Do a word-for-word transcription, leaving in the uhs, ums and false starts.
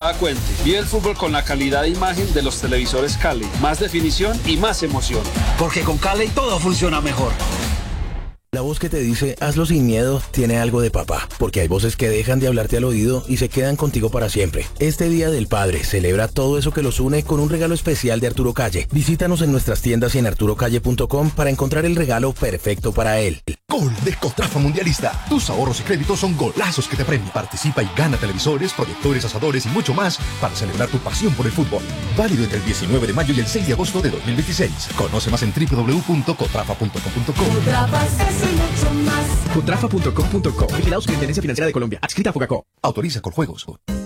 jugada cuente. Vive el fútbol con la calidad de imagen de los televisores Cali. Más definición y más emoción. Porque con Cali todo funciona mejor. La voz que te dice, hazlo sin miedo, tiene algo de papá, porque hay voces que dejan de hablarte al oído y se quedan contigo para siempre. Este Día del Padre celebra todo eso que los une con un regalo especial de Arturo Calle. Visítanos en nuestras tiendas y en arturo calle punto com para encontrar el regalo perfecto para él. Gol de Cotrafa Mundialista. Tus ahorros y créditos son golazos que te premian. Participa y gana televisores, proyectores, asadores y mucho más para celebrar tu pasión por el fútbol. Válido entre el diecinueve de mayo y el seis de agosto de dos mil veintiséis. Conoce más en doble u doble u doble u punto cotrafa punto com punto co. Cotrafa punto com punto co. Vigilados Superintendencia Financiera de Colombia. Adscrita a Fogacop. Autoriza con juegos.